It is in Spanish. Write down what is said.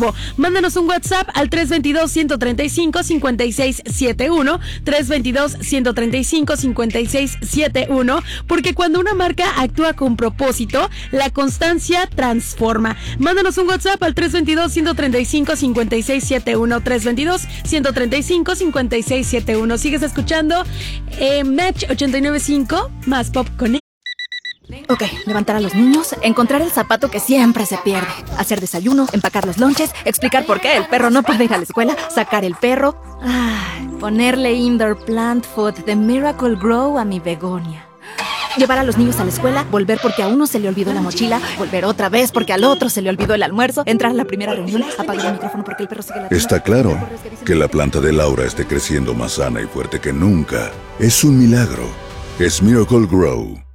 Mándanos un WhatsApp al 322-135-5671, 322-135-5671, porque cuando una marca actúa con propósito, la constancia transforma. Mándanos un WhatsApp al 322-135-5671, 322-135-5671. Sigues escuchando Match 89.5, más pop con... Ok, levantar a los niños, encontrar el zapato que siempre se pierde, hacer desayuno, empacar los lonches, explicar por qué el perro no puede ir a la escuela, sacar el perro, ponerle indoor plant food de Miracle Grow a mi begonia. Llevar a los niños a la escuela, volver porque a uno se le olvidó la mochila, volver otra vez porque al otro se le olvidó el almuerzo, entrar a la primera reunión, apagar el micrófono porque el perro sigue latiendo. Está claro que la planta de Laura esté creciendo más sana y fuerte que nunca. Es un milagro. Es Miracle Grow.